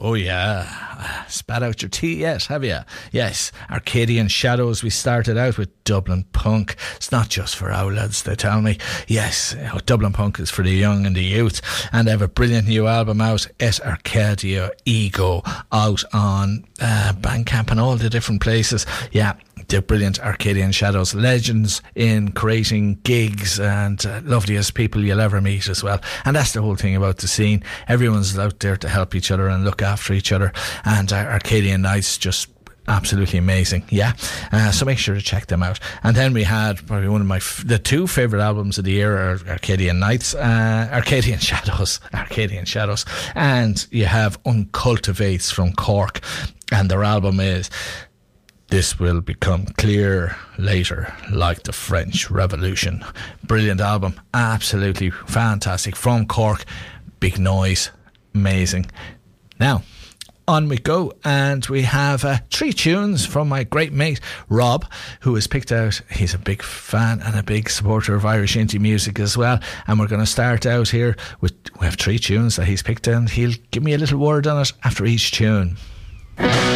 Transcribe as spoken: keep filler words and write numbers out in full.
Oh yeah. Spat out your tea yet, have you? Yes, Arcadian Shadows. We started out with Dublin Punk. It's not just for our lads, they tell me. Yes, Dublin Punk is for the young and the youth, and they have a brilliant new album out, Et Arcadia Ego, out on uh, Bandcamp and all the different places. Yeah, they're brilliant. Arcadian Shadows, legends in creating gigs, and uh, loveliest people you'll ever meet as well. And that's the whole thing about the scene. Everyone's out there to help each other and look after each other, and uh, Arcadian Nights just absolutely amazing. Yeah, uh, so make sure to check them out. And then we had probably one of my f- the two favourite albums of the year are Arcadian Nights, uh, Arcadian Shadows Arcadian Shadows and you have Uncultivates from Cork, and their album is This Will Become Clear Later, Like the French Revolution. Brilliant album, absolutely fantastic, from Cork. Big noise, amazing. Now on we go, and we have uh, three tunes from my great mate Rob, who has picked out. He's a big fan and a big supporter of Irish indie music as well, and we're going to start out here with, we have three tunes that he's picked, and he'll give me a little word on it after each tune.